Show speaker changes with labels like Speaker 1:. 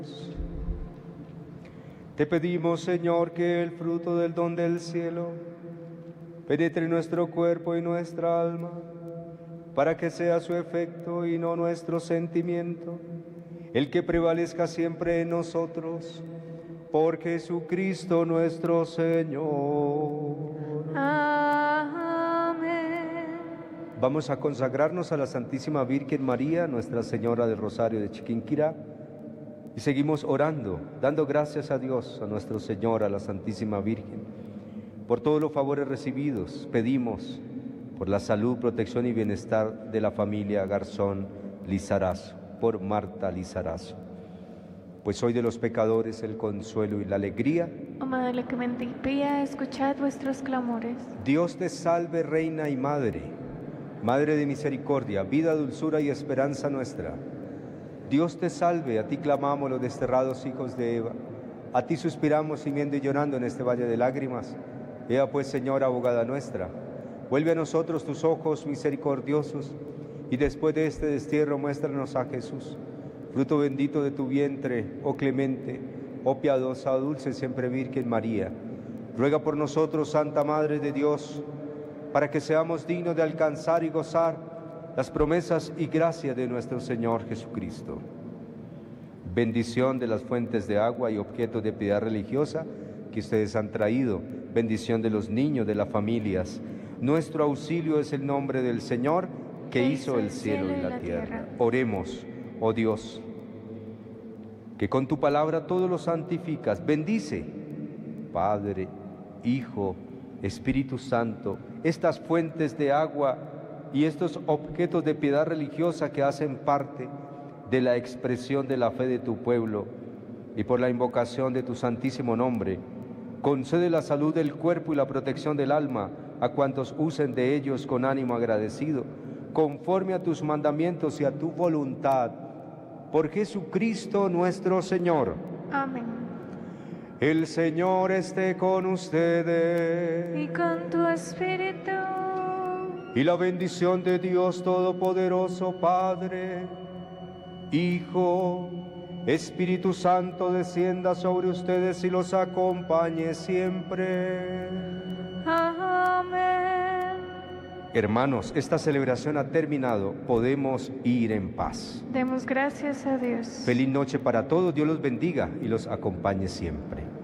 Speaker 1: Te pedimos, Señor, que el fruto del don del cielo penetre en nuestro cuerpo y nuestra alma, para que sea su efecto y no nuestro sentimiento, el que prevalezca siempre en nosotros, por Jesucristo nuestro Señor.
Speaker 2: Amén.
Speaker 1: Vamos a consagrarnos a la Santísima Virgen María, Nuestra Señora del Rosario de Chiquinquirá, y seguimos orando, dando gracias a Dios, a nuestro Señor, a la Santísima Virgen, por todos los favores recibidos. Pedimos por la salud, protección y bienestar de la familia Garzón Lizarazo, por Marta Lizarazo. Pues soy de los pecadores el consuelo y la alegría.
Speaker 2: Oh Madre clemente y pía, escuchad vuestros clamores.
Speaker 1: Dios te salve, Reina y Madre, Madre de misericordia, vida, dulzura y esperanza nuestra. Dios te salve, a ti clamamos los desterrados hijos de Eva, a ti suspiramos gimiendo y llorando en este valle de lágrimas. Ea pues, Señora, abogada nuestra, vuelve a nosotros tus ojos misericordiosos, y después de este destierro muéstranos a Jesús, fruto bendito de tu vientre, oh clemente, oh piadosa, oh dulce siempre Virgen María. Ruega por nosotros, Santa Madre de Dios, para que seamos dignos de alcanzar y gozar las promesas y gracias de nuestro Señor Jesucristo. Bendición de las fuentes de agua y objetos de piedad religiosa que ustedes han traído. Bendición de los niños, de las familias. Nuestro auxilio es el nombre del Señor, que hizo el cielo y la tierra. Oremos, oh Dios, que con tu palabra todo lo santificas. Bendice, Padre, Hijo, Espíritu Santo, estas fuentes de agua y estos objetos de piedad religiosa que hacen parte de la expresión de la fe de tu pueblo, y por la invocación de tu santísimo nombre, concede la salud del cuerpo y la protección del alma a cuantos usen de ellos con ánimo agradecido, conforme a tus mandamientos y a tu voluntad, por Jesucristo nuestro Señor.
Speaker 2: Amén.
Speaker 1: El Señor esté con ustedes.
Speaker 2: Y con tu espíritu.
Speaker 1: Y la bendición de Dios Todopoderoso, Padre, Hijo, Espíritu Santo, descienda sobre ustedes y los acompañe siempre.
Speaker 2: Amén.
Speaker 1: Hermanos, esta celebración ha terminado. Podemos ir en paz.
Speaker 2: Demos gracias a Dios.
Speaker 1: Feliz noche para todos. Dios los bendiga y los acompañe siempre.